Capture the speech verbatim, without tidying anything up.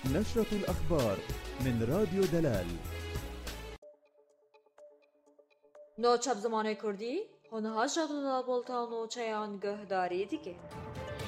نشرة الأخبار من راديو دلال. نوچەب زمانی کوردی هەنەها ژەغل بۆڵتان و چەیان گەهداری دیکە.